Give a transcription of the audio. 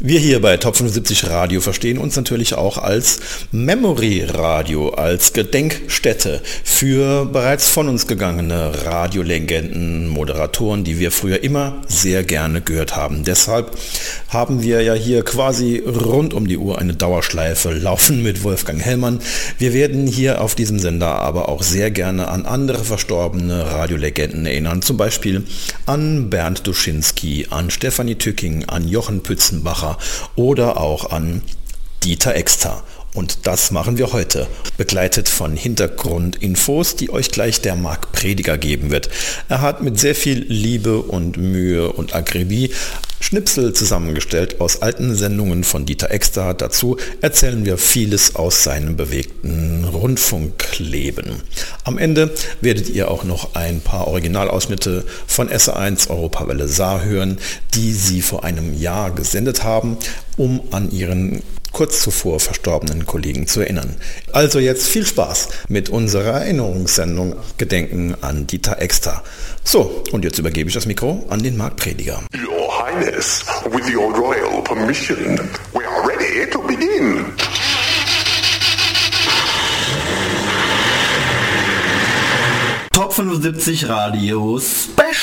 Wir hier bei Top 75 Radio verstehen uns natürlich auch als Memory Radio, als Gedenkstätte für bereits von uns gegangene Radiolegenden, Moderatoren, die wir früher immer sehr gerne gehört haben. Deshalb haben wir ja hier quasi rund um die Uhr eine Dauerschleife laufen mit Wolfgang Hellmann. Wir werden hier auf diesem Sender aber auch sehr gerne an andere verstorbene Radiolegenden erinnern, zum Beispiel an Bernd Duschinski, an Stefanie Tücking, an Jochen Pützenbacher oder auch an Dieter Exter. Und das machen wir heute, begleitet von Hintergrundinfos, die euch gleich der Marc Prediger geben wird. Er hat mit sehr viel Liebe und Mühe und Akribie Schnipsel zusammengestellt aus alten Sendungen von Dieter Exter. Dazu erzählen wir vieles aus seinem bewegten Rundfunkleben. Am Ende werdet ihr auch noch ein paar Originalausschnitte von SR1 Europawelle Saar hören, die sie vor einem Jahr gesendet haben, um an ihren kurz zuvor verstorbenen Kollegen zu erinnern. Also jetzt viel Spaß mit unserer Erinnerungssendung Gedenken an Dieter Exter. So, und jetzt übergebe ich das Mikro an den Marc Prediger. Your Highness, with your royal permission, we are ready to begin. Top 75 Radio Special.